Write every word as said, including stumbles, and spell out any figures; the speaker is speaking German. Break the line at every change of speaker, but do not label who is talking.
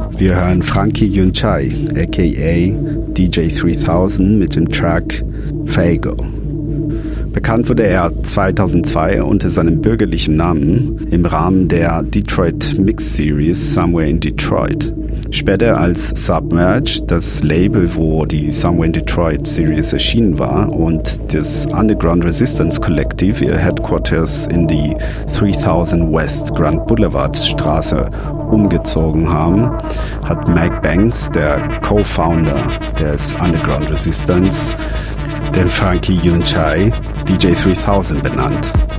Wir hören Frankie Yunchai, aka D J dreitausend, mit dem Track Fago. Bekannt wurde er zweitausendzwei unter seinem bürgerlichen Namen im Rahmen der Detroit Mix Series Somewhere in Detroit. Später als Submerge, das Label, wo die Somewhere in Detroit Series erschienen war, und das Underground Resistance Collective ihr Headquarters in die dreitausend West Grand Boulevard Straße umgezogen haben, hat Mike Banks, der Co-Founder des Underground Resistance, den Frankie Yunchai D J dreitausend benannt.